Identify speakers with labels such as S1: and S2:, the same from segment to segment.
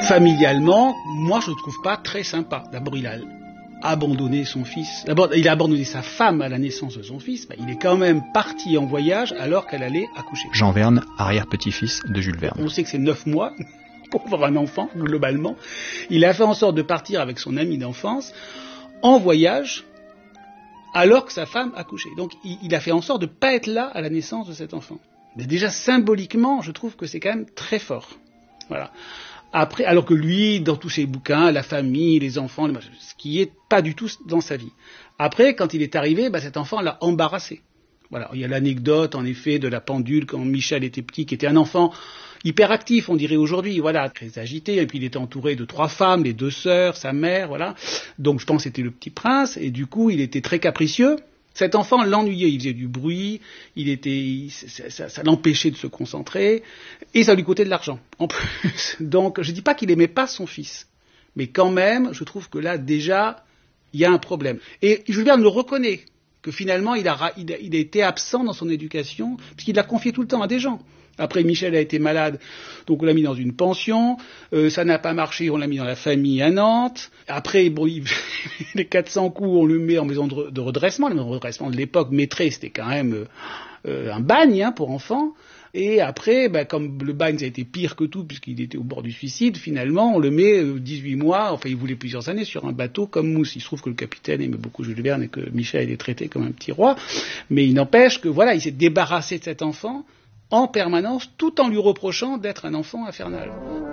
S1: Familialement, moi je ne le trouve pas très sympa. D'abord, il a abandonné son fils. D'abord, il a abandonné sa femme à la naissance de son fils. Il est quand même parti en voyage alors qu'elle allait accoucher.
S2: Jean Verne, arrière-petit-fils de Jules Verne.
S1: On sait que c'est 9 mois pour avoir un enfant, globalement. Il a fait en sorte de partir avec son ami d'enfance en voyage alors que sa femme accouchait. Donc il a fait en sorte de ne pas être là à la naissance de cet enfant. Mais déjà symboliquement, je trouve que c'est quand même très fort. Voilà. Après, alors que lui, dans tous ses bouquins, la famille, les enfants, ce qui est pas du tout dans sa vie. Après, quand il est arrivé, cet enfant l'a embarrassé. Voilà. Il y a l'anecdote, en effet, de la pendule quand Michel était petit, qui était un enfant hyperactif, on dirait aujourd'hui, voilà, très agité, et puis il était entouré de 3 femmes, les 2 sœurs, sa mère, voilà. Donc je pense que c'était le petit prince, et du coup, il était très capricieux. Cet enfant l'ennuyait, il faisait du bruit, ça l'empêchait de se concentrer, et ça lui coûtait de l'argent, en plus. Donc, je dis pas qu'il aimait pas son fils, mais quand même, je trouve que là, déjà, il y a un problème. Et Jules Verne le reconnaît, que finalement, il a été absent dans son éducation, puisqu'il l'a confié tout le temps à des gens. Après, Michel a été malade, donc on l'a mis dans une pension. Ça n'a pas marché, on l'a mis dans la famille à Nantes. Après, les 400 coups, on le met en maison de redressement. La maison de redressement de l'époque, Maîtré, c'était quand même un bagne pour enfants. Et après, comme le bagne, ça a été pire que tout, puisqu'il était au bord du suicide, finalement, on le met 18 mois, enfin, il voulait plusieurs années, sur un bateau comme Mousse. Il se trouve que le capitaine aimait beaucoup Jules Verne et que Michel est traité comme un petit roi. Mais il n'empêche que, voilà, il s'est débarrassé de cet enfant en permanence, tout en lui reprochant d'être un enfant infernal.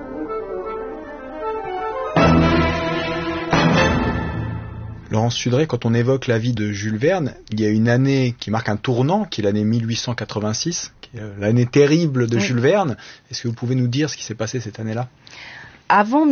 S2: Laurence Sudré, quand on évoque la vie de Jules Verne, il y a une année qui marque un tournant, qui est l'année 1886, qui est l'année terrible de Jules Verne. Est-ce que vous pouvez nous dire ce qui s'est passé cette année-là ?
S3: Avant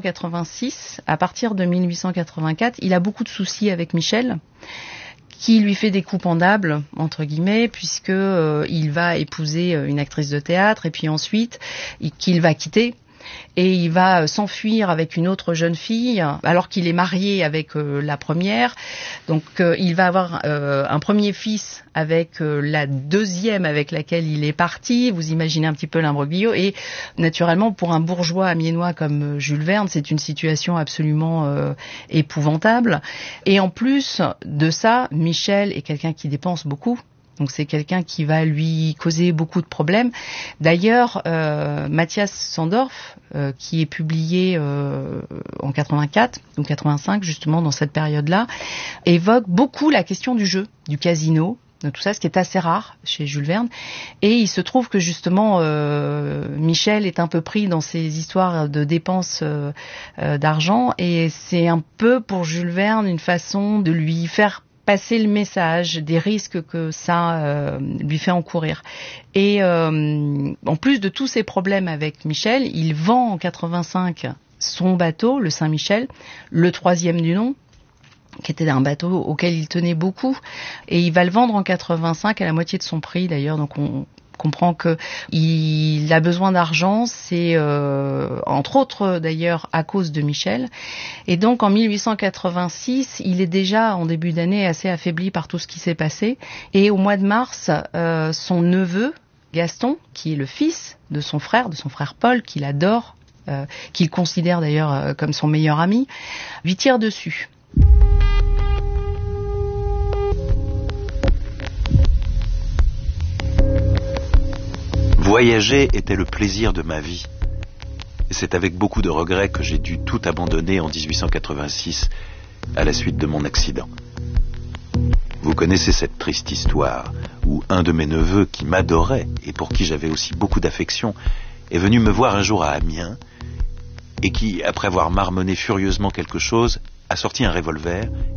S3: 1886, à partir de 1884, il a beaucoup de soucis avec Michel, qui lui fait des coups pendables, entre guillemets, puisque il va épouser une actrice de théâtre, et puis ensuite, qu'il va quitter. Et il va s'enfuir avec une autre jeune fille, alors qu'il est marié avec la première. Donc il va avoir un premier fils avec la deuxième avec laquelle il est parti. Vous imaginez un petit peu l'imbroglio. Et naturellement, pour un bourgeois amiénois comme Jules Verne, c'est une situation absolument épouvantable. Et en plus de ça, Michel est quelqu'un qui dépense beaucoup. Donc c'est quelqu'un qui va lui causer beaucoup de problèmes. D'ailleurs, Mathias Sandorf, qui est publié en 84 ou 85, justement dans cette période-là, évoque beaucoup la question du jeu, du casino, de tout ça, ce qui est assez rare chez Jules Verne. Et il se trouve que justement, Michel est un peu pris dans ces histoires de dépenses d'argent, et c'est un peu pour Jules Verne une façon de lui faire passer le message des risques que ça lui fait encourir. Et en plus de tous ces problèmes avec Michel, il vend en 85 son bateau, le Saint-Michel, le 3e du nom, qui était un bateau auquel il tenait beaucoup, et il va le vendre en 85 à la moitié de son prix d'ailleurs. Donc on comprend que il a besoin d'argent, c'est entre autres d'ailleurs à cause de Michel. Et donc en 1886, il est déjà en début d'année assez affaibli par tout ce qui s'est passé. Et au mois de mars, son neveu Gaston, qui est le fils de son frère Paul, qu'il adore, qu'il considère d'ailleurs comme son meilleur ami, lui tire dessus.
S4: Voyager était le plaisir de ma vie. Et c'est avec beaucoup de regrets que j'ai dû tout abandonner en 1886 à la suite de mon accident. Vous connaissez cette triste histoire où un de mes neveux qui m'adorait et pour qui j'avais aussi beaucoup d'affection est venu me voir un jour à Amiens et qui, après avoir marmonné furieusement quelque chose, a sorti un revolver